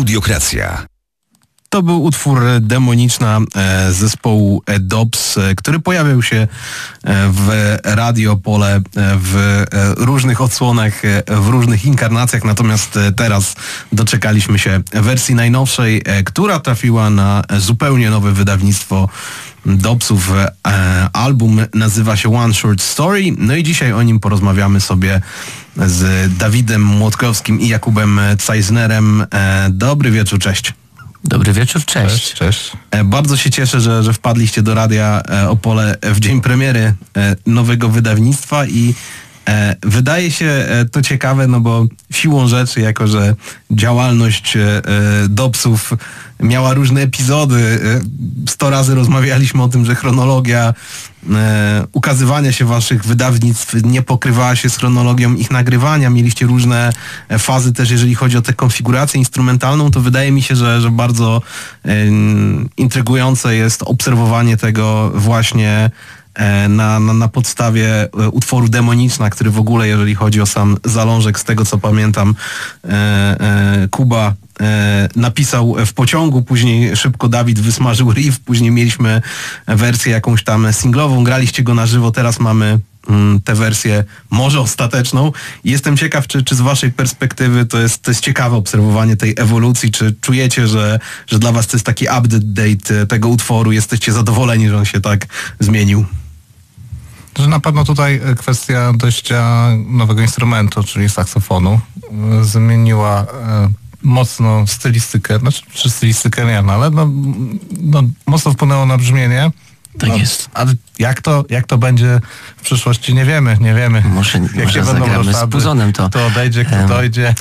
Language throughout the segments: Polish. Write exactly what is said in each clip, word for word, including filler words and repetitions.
Audiokracja. To był utwór Demoniczna e, zespołu Dobs, e, który pojawiał się e, w Radiopole e, w e, różnych odsłonach, e, w różnych inkarnacjach, natomiast e, teraz doczekaliśmy się wersji najnowszej, e, która trafiła na zupełnie nowe wydawnictwo Dobsów. E, album nazywa się One Short Story, no i dzisiaj o nim porozmawiamy sobie z Dawidem Młotkowskim i Jakubem Zeisnerem. E, dobry wieczór, cześć. Dobry wieczór, cześć. Cześć, cześć. Bardzo się cieszę, że, że wpadliście do Radia Opole w dzień premiery nowego wydawnictwa i e, wydaje się to ciekawe, no bo siłą rzeczy, jako że działalność e, Dobsów miała różne epizody, sto razy rozmawialiśmy o tym, że chronologia e, ukazywania się waszych wydawnictw nie pokrywała się z chronologią ich nagrywania, mieliście różne fazy też, jeżeli chodzi o tę konfigurację instrumentalną, to wydaje mi się, że, że bardzo e, intrygujące jest obserwowanie tego właśnie Na, na, na podstawie utworu Demoniczna, który w ogóle, jeżeli chodzi o sam zalążek, z tego co pamiętam, e, e, Kuba e, napisał w pociągu, później szybko Dawid wysmażył riff, później mieliśmy wersję jakąś tam singlową, graliście go na żywo, teraz mamy mm, tę wersję może ostateczną. I jestem ciekaw, czy, czy z waszej perspektywy to jest, to jest ciekawe obserwowanie tej ewolucji, czy czujecie, że, że dla was to jest taki update tego utworu, jesteście zadowoleni, że on się tak zmienił? Że na pewno tutaj kwestia dojścia nowego instrumentu, czyli saksofonu, zmieniła e, mocno stylistykę, znaczy czy stylistykę nie, no, ale no, no, mocno wpłynęło na brzmienie. Tak no, jest. Ale jak to, jak to będzie w przyszłości, nie wiemy, nie wiemy. Może, Jakie może będą zagramy roszady, z Puzonem to. Kto odejdzie, kto um, dojdzie.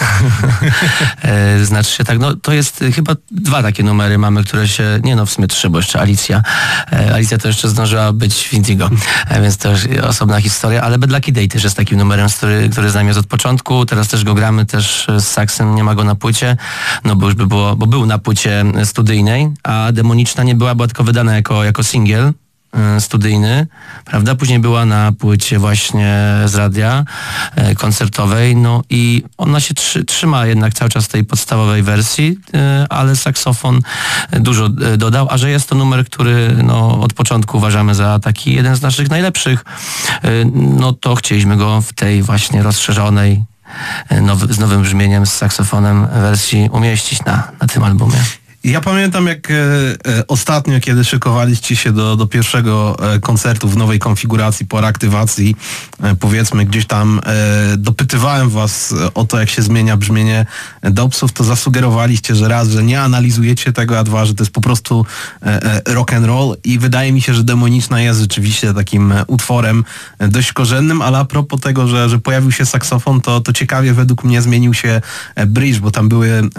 e, znaczy się tak, no to jest chyba dwa takie numery mamy, które się, nie no w sumie trzy, bo jeszcze Alicja. E, Alicja to jeszcze zdążyła być w Indigo, e, więc to już osobna historia, ale Bad Lucky Day też jest takim numerem, który, który z nami jest od początku, teraz też go gramy, też z saksem, nie ma go na płycie, no bo już by było, bo był na płycie studyjnej, a Demoniczna nie była, była tylko wydana jako, jako singiel studyjny, prawda? Później była na płycie właśnie z radia e, koncertowej, no i ona się trzy, trzyma jednak cały czas tej podstawowej wersji, e, ale saksofon dużo e, dodał, a że jest to numer, który no, od początku uważamy za taki jeden z naszych najlepszych, e, no to chcieliśmy go w tej właśnie rozszerzonej, e, nowy, z nowym brzmieniem, z saksofonem wersji umieścić na, na tym albumie. Ja pamiętam, jak e, e, ostatnio, kiedy szykowaliście się do, do pierwszego e, koncertu w nowej konfiguracji po reaktywacji, e, powiedzmy gdzieś tam e, dopytywałem was o to, jak się zmienia brzmienie Dobsów, to zasugerowaliście, że raz, że nie analizujecie tego, a dwa, że to jest po prostu e, e, rock and roll i wydaje mi się, że Demoniczna jest rzeczywiście takim utworem dość korzennym, ale a propos tego, że, że pojawił się saksofon, to, to ciekawie według mnie zmienił się bridge, bo tam były e,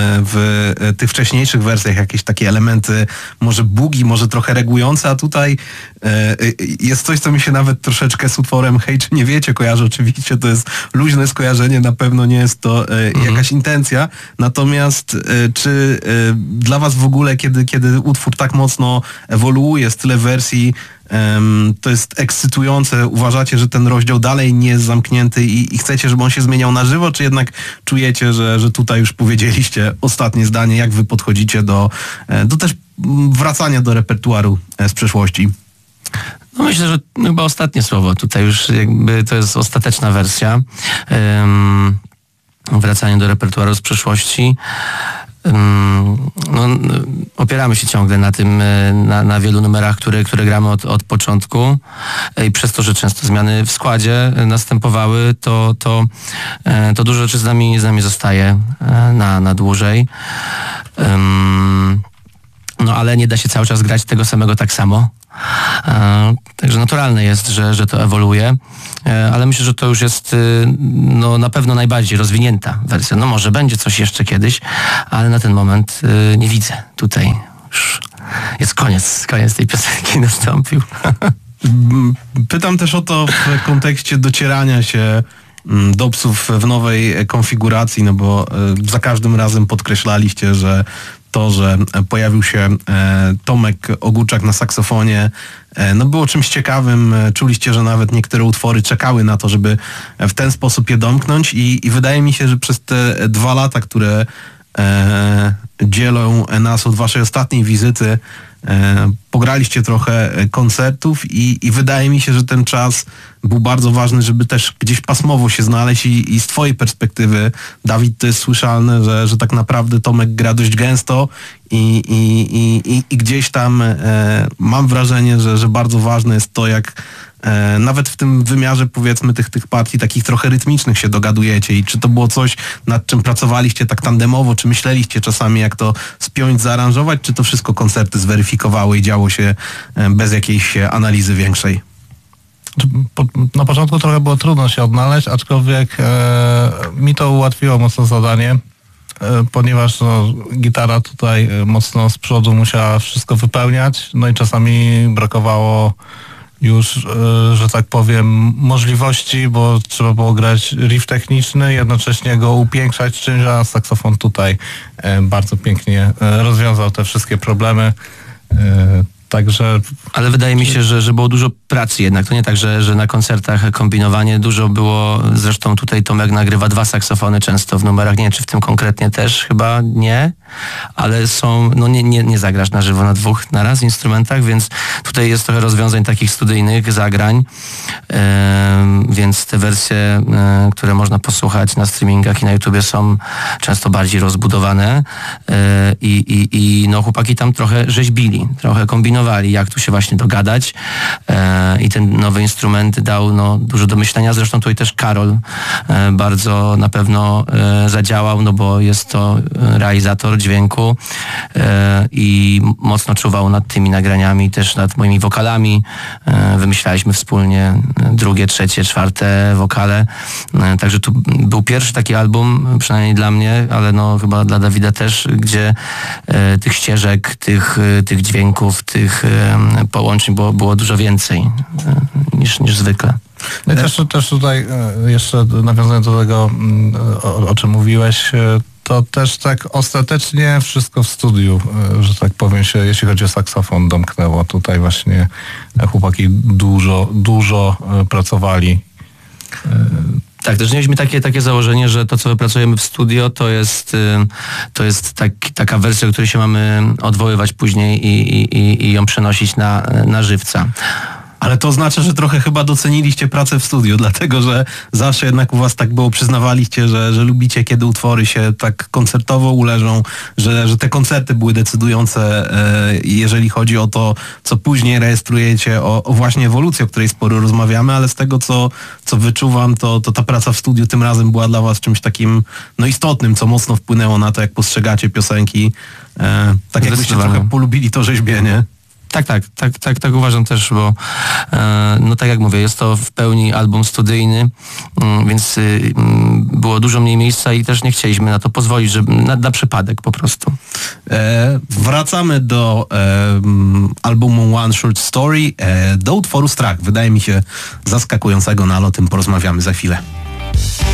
w e, tych wcześniejszych wersjach jakieś takie elementy, może bugi, może trochę regujące, a tutaj e, jest coś, co mi się nawet troszeczkę z utworem Hej, czy nie wiecie, kojarzy oczywiście, to jest luźne skojarzenie, na pewno nie jest to e, mhm. jakaś intencja, natomiast e, czy e, dla was w ogóle, kiedy, kiedy utwór tak mocno ewoluuje, jest tyle wersji, Um, to jest ekscytujące. Uważacie, że ten rozdział dalej nie jest zamknięty i, i chcecie, żeby on się zmieniał na żywo, czy jednak czujecie, że, że tutaj już powiedzieliście ostatnie zdanie, jak wy podchodzicie do, do też wracania do repertuaru z przeszłości? No myślę, że chyba ostatnie słowo. Tutaj już jakby to jest ostateczna wersja. Um, wracanie do repertuaru z przeszłości. No, opieramy się ciągle na tym, na, na wielu numerach, które, które gramy od, od początku i przez to, że często zmiany w składzie następowały, to, to, to dużo rzeczy z nami, z nami zostaje na, na dłużej. Um, no ale nie da się cały czas grać tego samego tak samo. E, także naturalne jest, że, że to ewoluuje, e, ale myślę, że to już jest e, no, na pewno najbardziej rozwinięta wersja. No może będzie coś jeszcze kiedyś, ale na ten moment e, nie widzę. Tutaj już jest koniec, koniec tej piosenki nastąpił. Pytam też o to w kontekście docierania się Dobsów w nowej konfiguracji, no bo e, za każdym razem podkreślaliście, że to, że pojawił się e, Tomek Ogórczak na saksofonie, e, no było czymś ciekawym. Czuliście, że nawet niektóre utwory czekały na to, żeby w ten sposób je domknąć i, i wydaje mi się, że przez te dwa lata, które e, dzielą nas od waszej ostatniej wizyty. E, pograliście trochę koncertów i, i wydaje mi się, że ten czas był bardzo ważny, żeby też gdzieś pasmowo się znaleźć i, i z twojej perspektywy, Dawid, to jest słyszalne, że, że tak naprawdę Tomek gra dość gęsto i, i, i, i, i gdzieś tam e, mam wrażenie, że, że bardzo ważne jest to, jak E, nawet w tym wymiarze, powiedzmy, tych, tych partii takich trochę rytmicznych się dogadujecie i czy to było coś, nad czym pracowaliście tak tandemowo, czy myśleliście czasami, jak to spiąć, zaaranżować, czy to wszystko koncerty zweryfikowały i działo się e, bez jakiejś analizy większej? Po, na początku trochę było trudno się odnaleźć, aczkolwiek e, mi to ułatwiło mocno zadanie, e, ponieważ no, gitara tutaj mocno z przodu musiała wszystko wypełniać, no i czasami brakowało już, że tak powiem, możliwości, bo trzeba było grać riff techniczny, jednocześnie go upiększać czymś, a saksofon tutaj bardzo pięknie rozwiązał te wszystkie problemy. Także... Ale wydaje mi się, że, że było dużo pracy jednak. To nie tak, że, że na koncertach kombinowanie dużo było. Zresztą tutaj Tomek nagrywa dwa saksofony często w numerach. Nie wiem, czy w tym konkretnie też chyba nie, ale są, no nie, nie, nie zagrasz na żywo na dwóch naraz instrumentach, więc tutaj jest trochę rozwiązań takich studyjnych, zagrań. Yy, więc te wersje, yy, które można posłuchać na streamingach i na YouTubie są często bardziej rozbudowane. Yy, i, i, I no chłopaki tam trochę rzeźbili, trochę kombinowali, jak tu się właśnie dogadać e, i ten nowy instrument dał no, dużo do myślenia. Zresztą tutaj też Karol e, bardzo na pewno e, zadziałał, no bo jest to realizator dźwięku e, i mocno czuwał nad tymi nagraniami, też nad moimi wokalami. E, wymyślaliśmy wspólnie drugie, trzecie, czwarte wokale. E, także tu był pierwszy taki album, przynajmniej dla mnie, ale no chyba dla Dawida też, gdzie e, tych ścieżek, tych, tych dźwięków, tych połączeń było, było dużo więcej niż, niż zwykle. No i też, też tutaj jeszcze nawiązując do tego, o, o czym mówiłeś, to też tak ostatecznie wszystko w studiu, że tak powiem się, jeśli chodzi o saksofon, domknęło. Tutaj właśnie chłopaki dużo, dużo pracowali. Tak, też mieliśmy takie, takie założenie, że to, co wypracujemy w studio, to jest, to jest tak, taka wersja, do której się mamy odwoływać później i, i, i ją przenosić na, na żywca. Ale to oznacza, że trochę chyba doceniliście pracę w studiu, dlatego że zawsze jednak u was tak było, przyznawaliście, że, że lubicie, kiedy utwory się tak koncertowo uleżą, że, że te koncerty były decydujące, e, jeżeli chodzi o to, co później rejestrujecie, o, o właśnie ewolucję, o której sporo rozmawiamy, ale z tego, co, co wyczuwam, to, to ta praca w studiu tym razem była dla was czymś takim no istotnym, co mocno wpłynęło na to, jak postrzegacie piosenki. E, tak jakbyście trochę polubili to rzeźbienie. Tak, tak, tak, tak, tak uważam też, bo e, no tak jak mówię, jest to w pełni album studyjny, mm, więc y, było dużo mniej miejsca i też nie chcieliśmy na to pozwolić, żeby na, na przypadek po prostu. E, wracamy do e, albumu One Short Story, e, do utworu Strach. Wydaje mi się zaskakującego, no ale o tym porozmawiamy za chwilę.